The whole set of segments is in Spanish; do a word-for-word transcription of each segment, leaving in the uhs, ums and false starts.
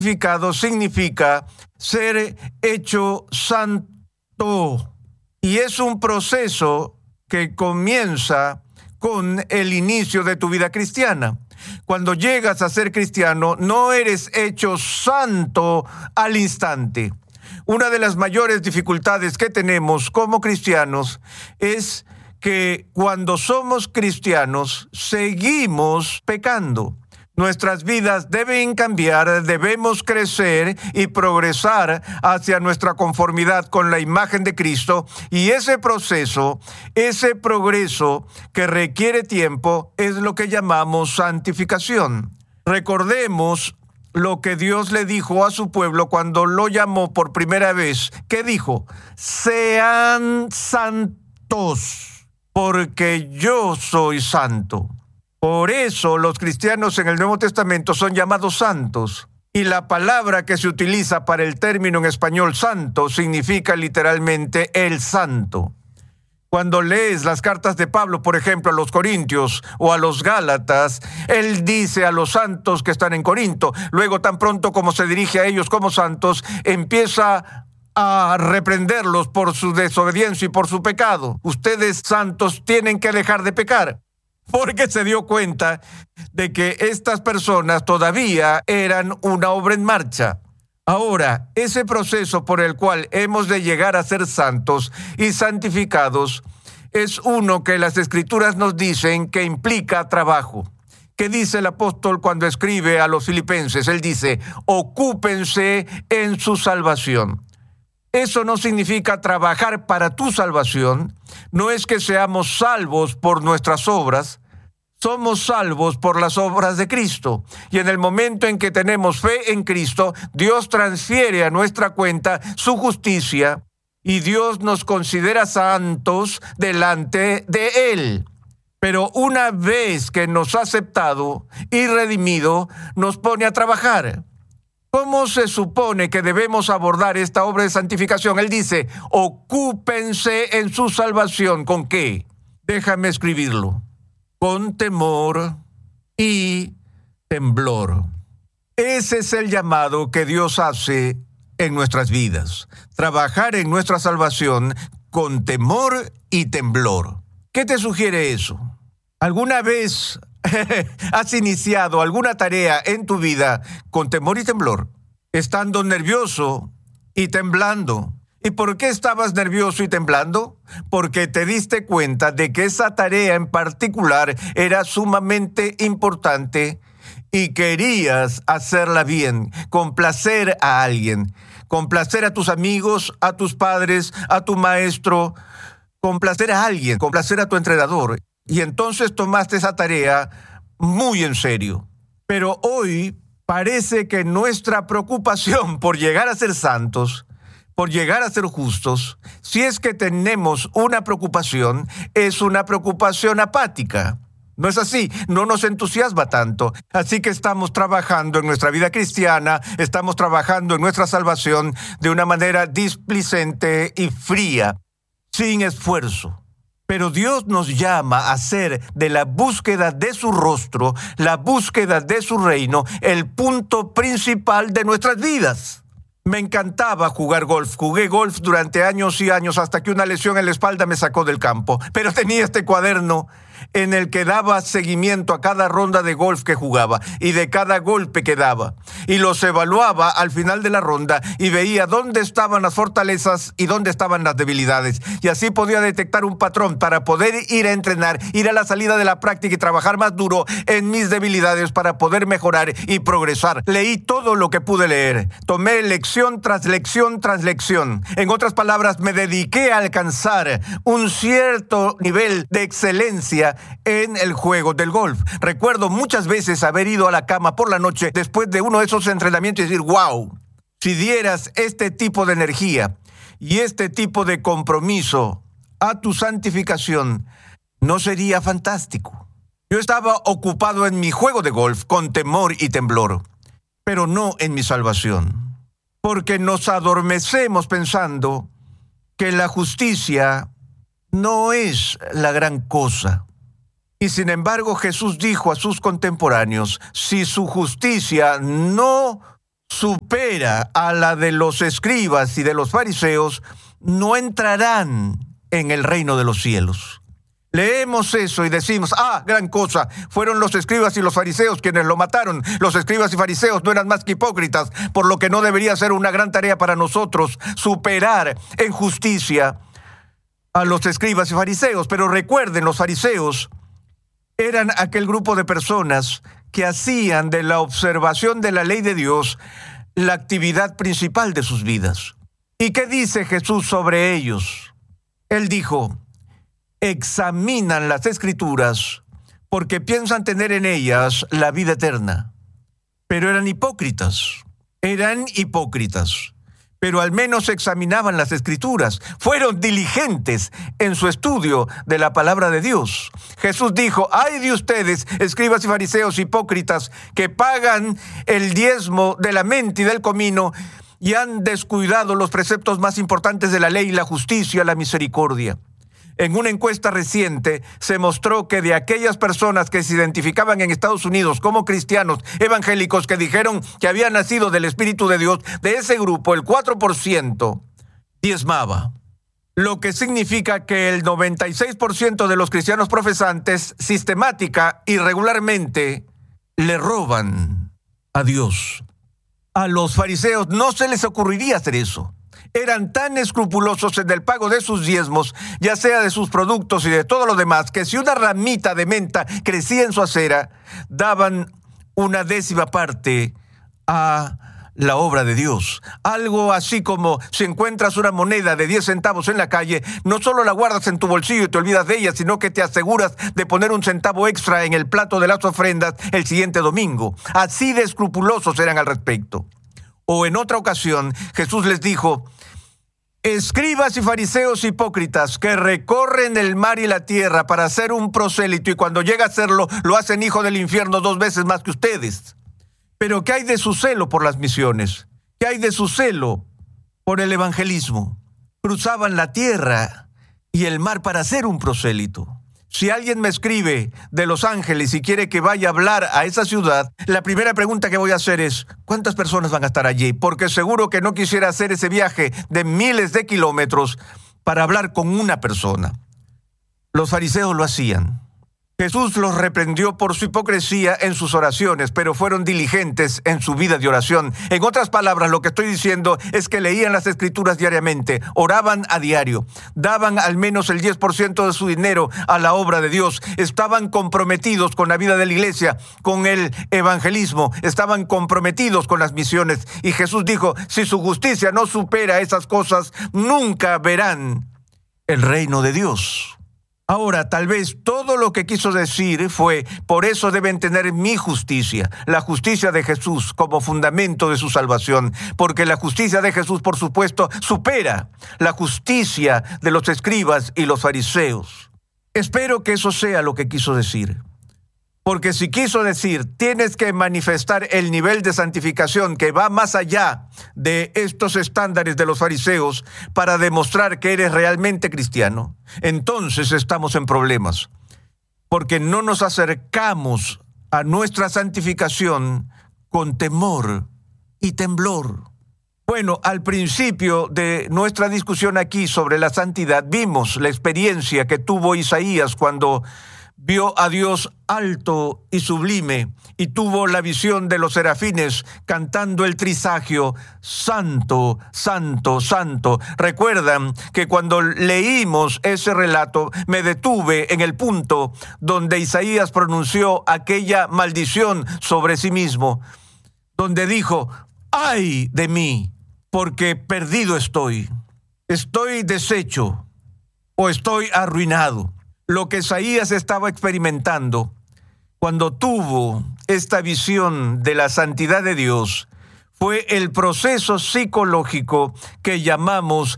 santificado significa ser hecho santo. Y es un proceso que comienza con el inicio de tu vida cristiana. Cuando llegas a ser cristiano, no eres hecho santo al instante. Una de las mayores dificultades que tenemos como cristianos es que cuando somos cristianos, seguimos pecando. Nuestras vidas deben cambiar, debemos crecer y progresar hacia nuestra conformidad con la imagen de Cristo, y ese proceso, ese progreso que requiere tiempo es lo que llamamos santificación. Recordemos lo que Dios le dijo a su pueblo cuando lo llamó por primera vez. ¿Qué dijo? Sean santos, porque yo soy santo. Por eso los cristianos en el Nuevo Testamento son llamados santos. Y la palabra que se utiliza para el término en español santo significa literalmente el santo. Cuando lees las cartas de Pablo, por ejemplo, a los Corintios o a los Gálatas, él dice a los santos que están en Corinto. Luego, tan pronto como se dirige a ellos como santos, empieza a reprenderlos por su desobediencia y por su pecado. Ustedes, santos, tienen que dejar de pecar. Porque se dio cuenta de que estas personas todavía eran una obra en marcha. Ahora, ese proceso por el cual hemos de llegar a ser santos y santificados es uno que las Escrituras nos dicen que implica trabajo. ¿Qué dice el apóstol cuando escribe a los filipenses? Él dice, ocúpense en su salvación. Eso no significa trabajar para tu salvación. No es que seamos salvos por nuestras obras. Somos salvos por las obras de Cristo. Y en el momento en que tenemos fe en Cristo, Dios transfiere a nuestra cuenta su justicia y Dios nos considera santos delante de Él. Pero una vez que nos ha aceptado y redimido, nos pone a trabajar. ¿Cómo se supone que debemos abordar esta obra de santificación? Él dice, ocúpense en su salvación. ¿Con qué? Déjame escribirlo. Con temor y temblor. Ese es el llamado que Dios hace en nuestras vidas. Trabajar en nuestra salvación con temor y temblor. ¿Qué te sugiere eso? ¿Alguna vez has iniciado alguna tarea en tu vida con temor y temblor? Estando nervioso y temblando. ¿Y por qué estabas nervioso y temblando? Porque te diste cuenta de que esa tarea en particular era sumamente importante y querías hacerla bien, complacer a alguien, complacer a tus amigos, a tus padres, a tu maestro, complacer a alguien, complacer a tu entrenador. Y entonces tomaste esa tarea muy en serio. Pero hoy parece que nuestra preocupación por llegar a ser santos, por llegar a ser justos, si es que tenemos una preocupación, es una preocupación apática. No es así, no nos entusiasma tanto. Así que estamos trabajando en nuestra vida cristiana, estamos trabajando en nuestra salvación de una manera displicente y fría, sin esfuerzo. Pero Dios nos llama a hacer de la búsqueda de su rostro, la búsqueda de su reino, el punto principal de nuestras vidas. Me encantaba jugar golf. Jugué golf durante años y años hasta que una lesión en la espalda me sacó del campo. Pero tenía este cuaderno en el que daba seguimiento a cada ronda de golf que jugaba y de cada golpe que daba. Y los evaluaba al final de la ronda y veía dónde estaban las fortalezas y dónde estaban las debilidades. Y así podía detectar un patrón para poder ir a entrenar, ir a la salida de la práctica y trabajar más duro en mis debilidades para poder mejorar y progresar. Leí todo lo que pude leer. Tomé lección tras lección tras lección. En otras palabras, me dediqué a alcanzar un cierto nivel de excelencia en el juego del golf. Recuerdo muchas veces haber ido a la cama por la noche después de uno de esos entrenamientos y decir, wow, si dieras este tipo de energía y este tipo de compromiso a tu santificación, ¿no sería fantástico? Yo estaba ocupado en mi juego de golf con temor y temblor, pero no en mi salvación, porque nos adormecemos pensando que la justicia no es la gran cosa. Y sin embargo, Jesús dijo a sus contemporáneos, si su justicia no supera a la de los escribas y de los fariseos, no entrarán en el reino de los cielos. Leemos eso y decimos, ah, gran cosa, fueron los escribas y los fariseos quienes lo mataron. Los escribas y fariseos no eran más que hipócritas, por lo que no debería ser una gran tarea para nosotros superar en justicia a los escribas y fariseos. Pero recuerden, los fariseos eran aquel grupo de personas que hacían de la observación de la ley de Dios la actividad principal de sus vidas. ¿Y qué dice Jesús sobre ellos? Él dijo, examinan las Escrituras porque piensan tener en ellas la vida eterna. Pero eran hipócritas, eran hipócritas. Pero al menos examinaban las Escrituras. Fueron diligentes en su estudio de la palabra de Dios. Jesús dijo, ay de ustedes, escribas y fariseos hipócritas, que pagan el diezmo de la menta y del comino y han descuidado los preceptos más importantes de la ley, la justicia, la misericordia. En una encuesta reciente se mostró que de aquellas personas que se identificaban en Estados Unidos como cristianos evangélicos que dijeron que habían nacido del Espíritu de Dios, de ese grupo el cuatro por ciento diezmaba. Lo que significa que el noventa y seis por ciento de los cristianos profesantes sistemática y regularmente le roban a Dios. A los fariseos no se les ocurriría hacer eso. Eran tan escrupulosos en el pago de sus diezmos, ya sea de sus productos y de todo lo demás, que si una ramita de menta crecía en su acera, daban una décima parte a la obra de Dios. Algo así como si encuentras una moneda de diez centavos en la calle, no solo la guardas en tu bolsillo y te olvidas de ella, sino que te aseguras de poner un centavo extra en el plato de las ofrendas el siguiente domingo. Así de escrupulosos eran al respecto. O en otra ocasión, Jesús les dijo, escribas y fariseos hipócritas que recorren el mar y la tierra para ser un prosélito y cuando llega a serlo, lo hacen hijo del infierno dos veces más que ustedes. Pero ¿qué hay de su celo por las misiones? ¿Qué hay de su celo por el evangelismo? Cruzaban la tierra y el mar para ser un prosélito. Si alguien me escribe de Los Ángeles y quiere que vaya a hablar a esa ciudad, la primera pregunta que voy a hacer es, ¿cuántas personas van a estar allí? Porque seguro que no quisiera hacer ese viaje de miles de kilómetros para hablar con una persona. Los fariseos lo hacían. Jesús los reprendió por su hipocresía en sus oraciones, pero fueron diligentes en su vida de oración. En otras palabras, lo que estoy diciendo es que leían las Escrituras diariamente, oraban a diario, daban al menos el diez por ciento de su dinero a la obra de Dios, estaban comprometidos con la vida de la iglesia, con el evangelismo, estaban comprometidos con las misiones. Y Jesús dijo, si su justicia no supera esas cosas, nunca verán el reino de Dios. Ahora, tal vez todo lo que quiso decir fue, por eso deben tener mi justicia, la justicia de Jesús como fundamento de su salvación, porque la justicia de Jesús, por supuesto, supera la justicia de los escribas y los fariseos. Espero que eso sea lo que quiso decir. Porque si quiso decir, tienes que manifestar el nivel de santificación que va más allá de estos estándares de los fariseos para demostrar que eres realmente cristiano, entonces estamos en problemas. Porque no nos acercamos a nuestra santificación con temor y temblor. Bueno, al principio de nuestra discusión aquí sobre la santidad, vimos la experiencia que tuvo Isaías cuando vio a Dios alto y sublime y tuvo la visión de los serafines cantando el trisagio, Santo, Santo, Santo. Recuerdan que cuando leímos ese relato me detuve en el punto donde Isaías pronunció aquella maldición sobre sí mismo, donde dijo, ¡ay de mí! Porque perdido estoy, estoy deshecho o estoy arruinado. Lo que Isaías estaba experimentando cuando tuvo esta visión de la santidad de Dios fue el proceso psicológico que llamamos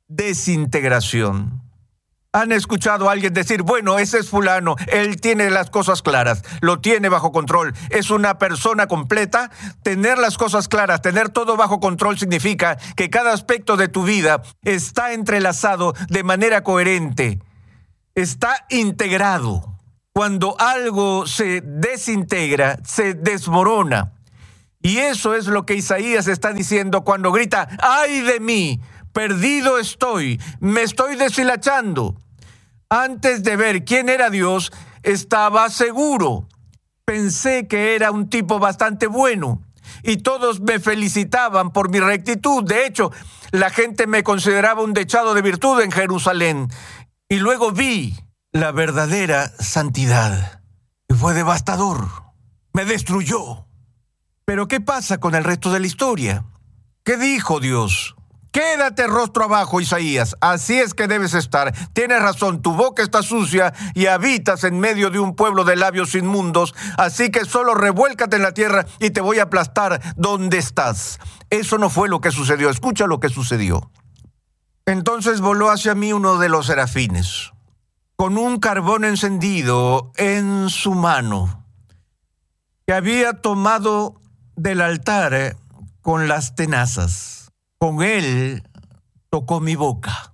desintegración. ¿Han escuchado a alguien decir, bueno, ese es fulano, él tiene las cosas claras, lo tiene bajo control, es una persona completa? Tener las cosas claras, tener todo bajo control significa que cada aspecto de tu vida está entrelazado de manera coherente. Está integrado. Cuando algo se desintegra, se desmorona. Y eso es lo que Isaías está diciendo cuando grita, ¡ay de mí! Perdido estoy, me estoy deshilachando. Antes de ver quién era Dios, estaba seguro. Pensé que era un tipo bastante bueno y todos me felicitaban por mi rectitud. De hecho, la gente me consideraba un dechado de virtud en Jerusalén. Y luego vi la verdadera santidad y fue devastador. Me destruyó. Pero ¿qué pasa con el resto de la historia? ¿Qué dijo Dios? Quédate rostro abajo, Isaías. Así es que debes estar. Tienes razón, tu boca está sucia y habitas en medio de un pueblo de labios inmundos. Así que solo revuélcate en la tierra y te voy a aplastar donde estás. Eso no fue lo que sucedió. Escucha lo que sucedió. Entonces voló hacia mí uno de los serafines, con un carbón encendido en su mano, que había tomado del altar con las tenazas. Con él tocó mi boca.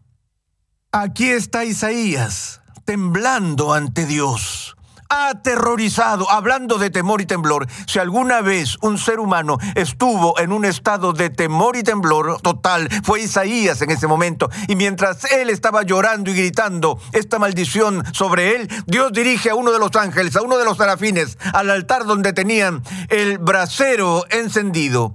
Aquí está Isaías, temblando ante Dios, aterrorizado, hablando de temor y temblor. Si alguna vez un ser humano estuvo en un estado de temor y temblor total, fue Isaías en ese momento. Y mientras él estaba llorando y gritando esta maldición sobre él, Dios dirige a uno de los ángeles, a uno de los serafines, al altar donde tenían el brasero encendido,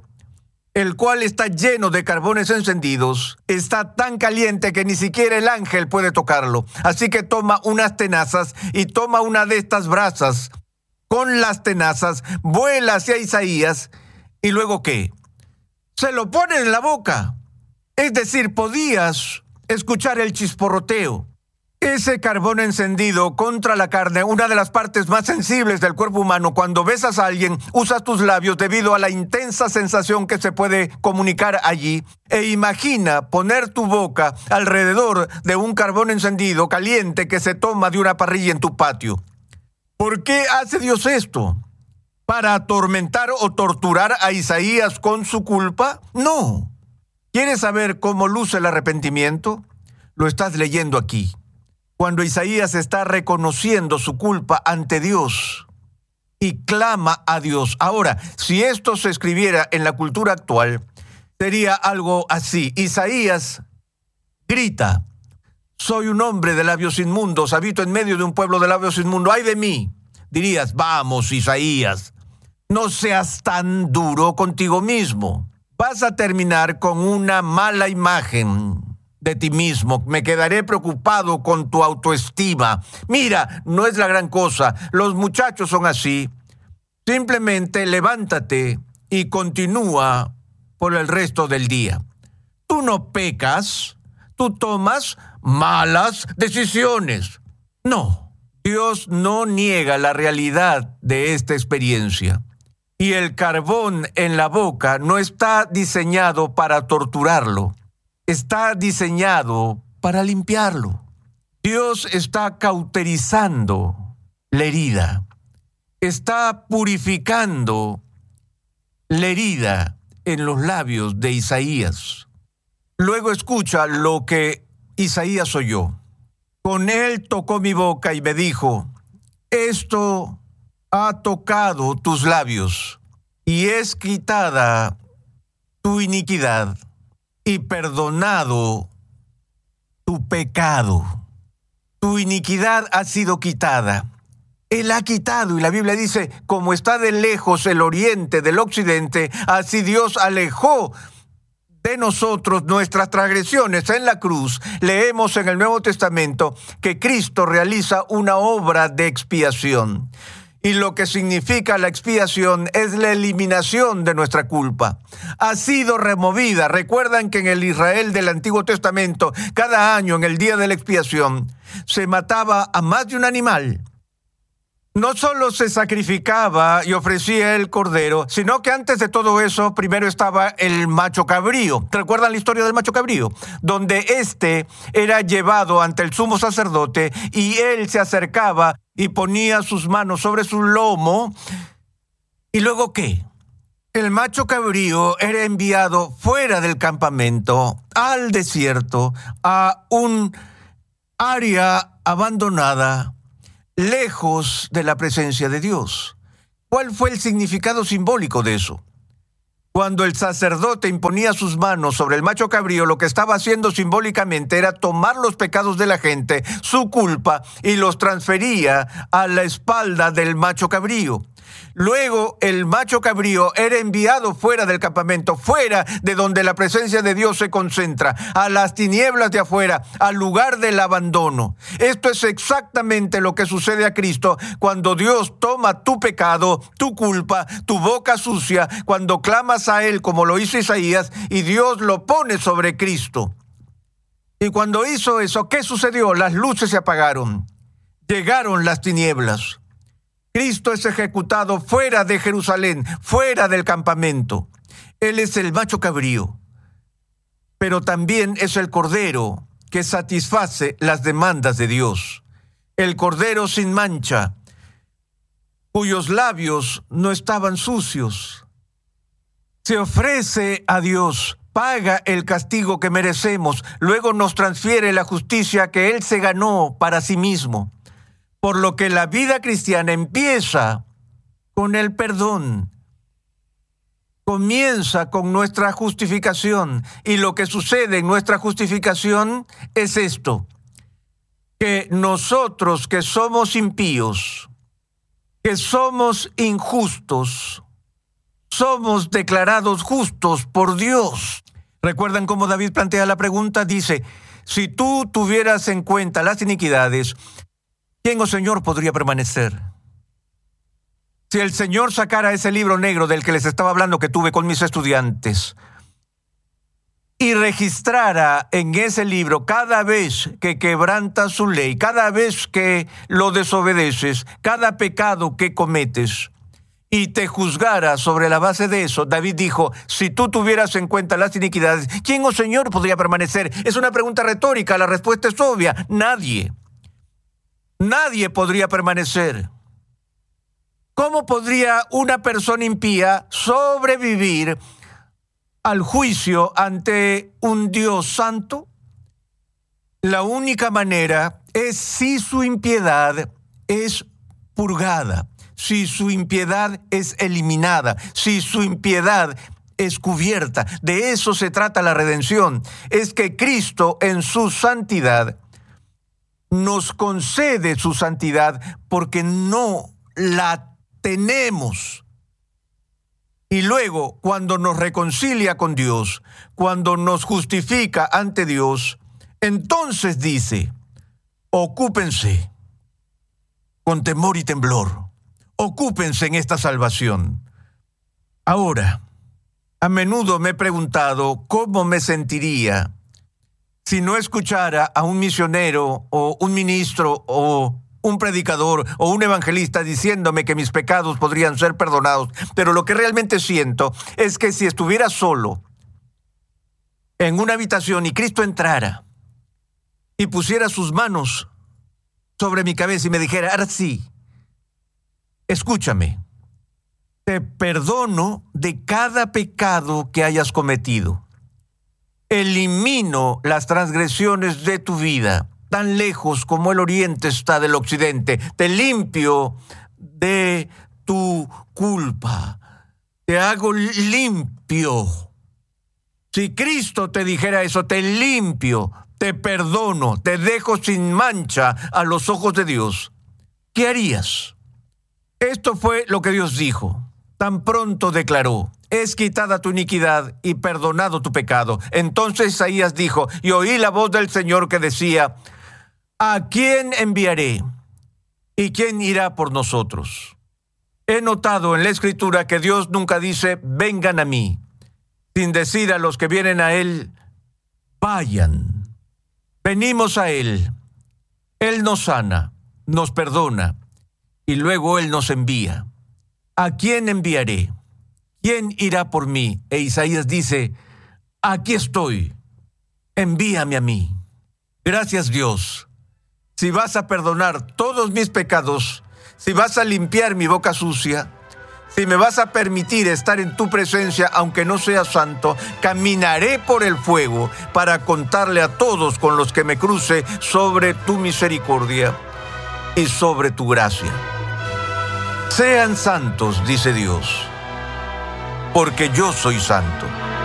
el cual está lleno de carbones encendidos. Está tan caliente que ni siquiera el ángel puede tocarlo. Así que toma unas tenazas y toma una de estas brasas. Con las tenazas vuela hacia Isaías y luego ¿qué? Se lo pone en la boca. Es decir, podías escuchar el chisporroteo. Ese carbón encendido contra la carne, una de las partes más sensibles del cuerpo humano. Cuando besas a alguien, usas tus labios debido a la intensa sensación que se puede comunicar allí. E imagina poner tu boca alrededor de un carbón encendido caliente que se toma de una parrilla en tu patio. ¿Por qué hace Dios esto? ¿Para atormentar o torturar a Isaías con su culpa? No. ¿Quieres saber cómo luce el arrepentimiento? Lo estás leyendo aquí. Cuando Isaías está reconociendo su culpa ante Dios y clama a Dios. Ahora, si esto se escribiera en la cultura actual, sería algo así. Isaías grita, soy un hombre de labios inmundos, habito en medio de un pueblo de labios inmundos, ¡ay de mí! Dirías, vamos, Isaías, no seas tan duro contigo mismo. Vas a terminar con una mala imagen de ti mismo. Me quedaré preocupado con tu autoestima. Mira, no es la gran cosa. Los muchachos son así. Simplemente levántate y continúa por el resto del día. Tú no pecas, tú tomas malas decisiones. No, Dios no niega la realidad de esta experiencia. Y el carbón en la boca no está diseñado para torturarlo. Está diseñado para limpiarlo. Dios está cauterizando la herida. Está purificando la herida en los labios de Isaías. Luego escucha lo que Isaías oyó. Con él tocó mi boca y me dijo, esto ha tocado tus labios y es quitada tu iniquidad y perdonado tu pecado. Tu iniquidad ha sido quitada. Él ha quitado, y la Biblia dice, como está de lejos el oriente del occidente, así Dios alejó de nosotros nuestras transgresiones. En la cruz leemos en el Nuevo Testamento que Cristo realiza una obra de expiación. Y lo que significa la expiación es la eliminación de nuestra culpa. Ha sido removida. Recuerdan que en el Israel del Antiguo Testamento, cada año en el día de la expiación, se mataba a más de un animal. No solo se sacrificaba y ofrecía el cordero, sino que antes de todo eso, primero estaba el macho cabrío. ¿Recuerdan la historia del macho cabrío? Donde éste era llevado ante el sumo sacerdote y él se acercaba y ponía sus manos sobre su lomo. ¿Y luego qué? El macho cabrío era enviado fuera del campamento, al desierto, a un área abandonada, lejos de la presencia de Dios. ¿Cuál fue el significado simbólico de eso? Cuando el sacerdote imponía sus manos sobre el macho cabrío, lo que estaba haciendo simbólicamente era tomar los pecados de la gente, su culpa, y los transfería a la espalda del macho cabrío. Luego el macho cabrío era enviado fuera del campamento, fuera de donde la presencia de Dios se concentra, a las tinieblas de afuera, al lugar del abandono. Esto es exactamente lo que sucede a Cristo cuando Dios toma tu pecado, tu culpa, tu boca sucia, cuando clamas a Él como lo hizo Isaías, y Dios lo pone sobre Cristo. Y cuando hizo eso, ¿qué sucedió? Las luces se apagaron, llegaron las tinieblas. Cristo es ejecutado fuera de Jerusalén, fuera del campamento. Él es el macho cabrío, pero también es el cordero que satisface las demandas de Dios. El cordero sin mancha, cuyos labios no estaban sucios. Se ofrece a Dios, paga el castigo que merecemos, luego nos transfiere la justicia que Él se ganó para sí mismo. Por lo que la vida cristiana empieza con el perdón, comienza con nuestra justificación, y lo que sucede en nuestra justificación es esto, que nosotros que somos impíos, que somos injustos, somos declarados justos por Dios. ¿Recuerdan cómo David plantea la pregunta? Dice, si tú tuvieras en cuenta las iniquidades, ¿quién, oh Señor, podría permanecer? Si el Señor sacara ese libro negro del que les estaba hablando que tuve con mis estudiantes y registrara en ese libro cada vez que quebrantas su ley, cada vez que lo desobedeces, cada pecado que cometes, y te juzgara sobre la base de eso, David dijo, si tú tuvieras en cuenta las iniquidades, ¿quién, oh Señor, podría permanecer? Es una pregunta retórica, la respuesta es obvia, nadie. Nadie podría permanecer. ¿Cómo podría una persona impía sobrevivir al juicio ante un Dios santo? La única manera es si su impiedad es purgada, si su impiedad es eliminada, si su impiedad es cubierta. De eso se trata la redención. Es que Cristo en su santidad nos concede su santidad porque no la tenemos. Y luego, cuando nos reconcilia con Dios, cuando nos justifica ante Dios, entonces dice, ocúpense con temor y temblor, ocúpense en esta salvación. Ahora, a menudo me he preguntado cómo me sentiría si no escuchara a un misionero o un ministro o un predicador o un evangelista diciéndome que mis pecados podrían ser perdonados. Pero lo que realmente siento es que si estuviera solo en una habitación y Cristo entrara y pusiera sus manos sobre mi cabeza y me dijera, ahora sí, escúchame, te perdono de cada pecado que hayas cometido. Elimino las transgresiones de tu vida, tan lejos como el oriente está del occidente. Te limpio de tu culpa. Te hago limpio. Si Cristo te dijera eso, te limpio, te perdono, te dejo sin mancha a los ojos de Dios, ¿qué harías? Esto fue lo que Dios dijo. Tan pronto declaró, es quitada tu iniquidad y perdonado tu pecado. Entonces Isaías dijo, y oí la voz del Señor que decía, ¿a quién enviaré? ¿Y quién irá por nosotros? He notado en la Escritura que Dios nunca dice, vengan a mí, sin decir a los que vienen a Él, vayan. Venimos a Él. Él nos sana, nos perdona, y luego Él nos envía. ¿A quién enviaré? ¿Quién irá por mí? E Isaías dice, aquí estoy, envíame a mí. Gracias, Dios. Si vas a perdonar todos mis pecados, si vas a limpiar mi boca sucia, si me vas a permitir estar en tu presencia, aunque no sea santo, caminaré por el fuego para contarle a todos con los que me cruce sobre tu misericordia y sobre tu gracia. Sean santos, dice Dios, porque yo soy santo.